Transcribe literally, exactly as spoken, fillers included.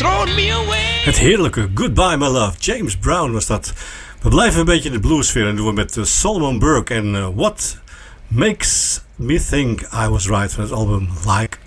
thrown me away. Het heerlijke Goodbye My Love. James Brown was dat. We blijven een beetje in de bluesfeer en doen we met uh, Solomon Burke en uh, What Makes Me Think I Was Right van het album Like